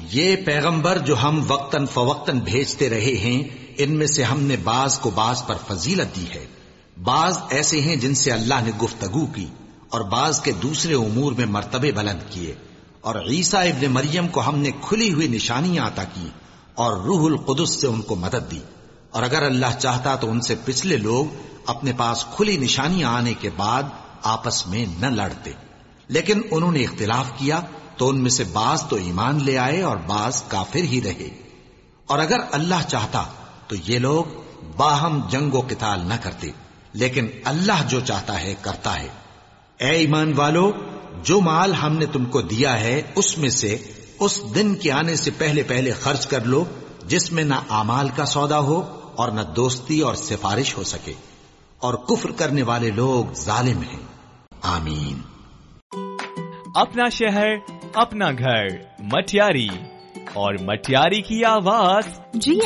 یہ پیغمبر جو ہم وقتاً فوقتاً بھیجتے رہے ہیں، ان میں سے ہم نے بعض کو بعض پر فضیلت دی ہے۔ بعض ایسے ہیں جن سے اللہ نے گفتگو کی، اور بعض کے دوسرے امور میں مرتبے بلند کیے۔ اور عیسیٰ ابن مریم کو ہم نے کھلی ہوئی نشانیاں عطا کی اور روح القدس سے ان کو مدد دی۔ اور اگر اللہ چاہتا تو ان سے پچھلے لوگ اپنے پاس کھلی نشانیاں آنے کے بعد آپس میں نہ لڑتے، لیکن انہوں نے اختلاف کیا تو ان میں سے بعض تو ایمان لے آئے اور بعض کافر ہی رہے۔ اور اگر اللہ چاہتا تو یہ لوگ باہم جنگ و قتال نہ کرتے، لیکن اللہ جو چاہتا ہے کرتا ہے۔ اے ایمان والو، جو مال ہم نے تم کو دیا ہے اس میں سے اس دن کے آنے سے پہلے پہلے خرچ کر لو جس میں نہ اعمال کا سودا ہو اور نہ دوستی اور سفارش ہو سکے، اور کفر کرنے والے لوگ ظالم ہیں۔ آمین۔ اپنا شہر اپنا گھر، مٹیاری، اور مٹیاری کی آواز